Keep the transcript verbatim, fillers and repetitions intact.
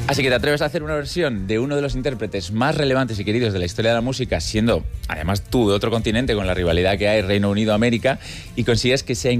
Así que te atreves a hacer una versión de uno de los intérpretes más relevantes y queridos de la historia de la música, siendo además tú de otro continente con la rivalidad que hay Reino Unido-América, y consigues que sea